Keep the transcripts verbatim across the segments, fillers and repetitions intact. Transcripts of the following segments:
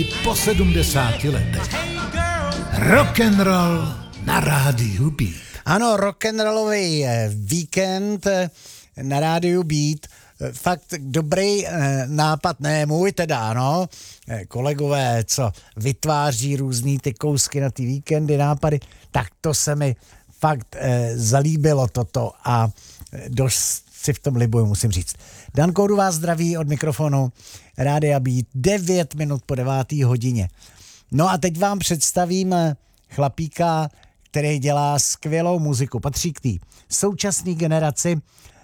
Po sedmdesáti letech. Rock and roll na rádiu Beat. Ano, rock'n'rollový víkend na rádiu Beat. Fakt dobrý nápad, ne můj teda, ano. Kolegové, co vytváří různý ty kousky na ty víkendy, nápady, tak to se mi fakt eh, zalíbilo toto a dost si v tom libuju, musím říct. Dan Koudu vás zdraví od mikrofonu Rádia Beat, devět minut po deváté hodině. No a teď vám představím chlapíka, který dělá skvělou muziku. Patří k té současné generaci.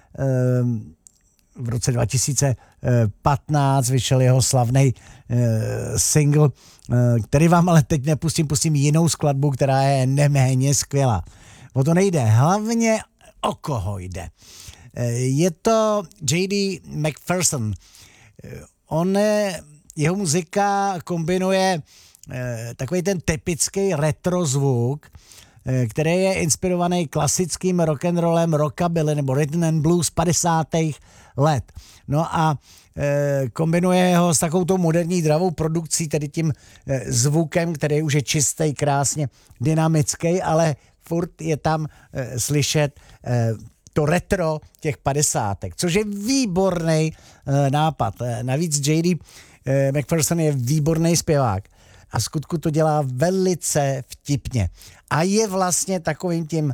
V roce dva tisíce patnáct vyšel jeho slavný single, který vám ale teď nepustím, pustím jinou skladbu, která je neméně skvělá. O to nejde, hlavně o koho jde. Je to J D McPherson. On, jeho muzika kombinuje takový ten typický retro zvuk, který je inspirovaný klasickým rock'n'rollem, rockabilly nebo rhythm and blues padesátých let. No a e, kombinuje ho s takovou tou moderní dravou produkcí, tedy tím e, zvukem, který už je čistý, krásně dynamický, ale furt je tam e, slyšet e, to retro těch padesátek, což je výborný e, nápad. E, navíc J D e, McPherson je výborný zpěvák a skutku to dělá velice vtipně. A je vlastně takovým tím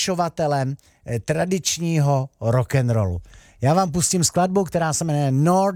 pokračovatelem e, tradičního rock'n'rollu. Já vám pustím skladbu, která se jmenuje North